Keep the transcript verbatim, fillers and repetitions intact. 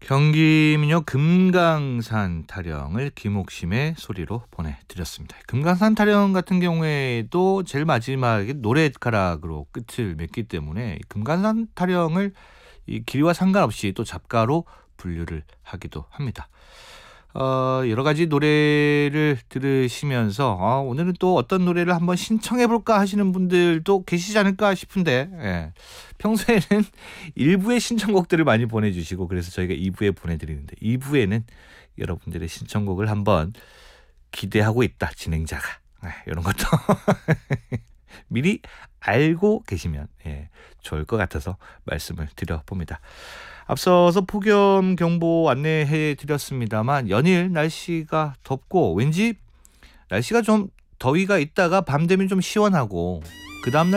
경기 민요 금강산 타령을 김옥심의 소리로 보내드렸습니다. 금강산 타령 같은 경우에도 제일 마지막에 노랫가락으로 끝을 맺기 때문에 금강산 타령을 이 길이와 상관없이 또 잡가로 분류를 하기도 합니다. 어, 여러 가지 노래를 들으시면서 어, 오늘은 또 어떤 노래를 한번 신청해볼까 하시는 분들도 계시지 않을까 싶은데 예. 평소에는 일부의 신청곡들을 많이 보내주시고 그래서 저희가 이부에 보내드리는데 이부에는 여러분들의 신청곡을 한번 기대하고 있다 진행자가 예, 이런 것도 미리 알고 계시면 예, 좋을 것 같아서 말씀을 드려봅니다. 앞서서 폭염 경보 안내해 드렸습니다만 연일 날씨가 덥고 왠지 날씨가 좀 더위가 있다가 밤 되면 좀 시원하고 그 다음날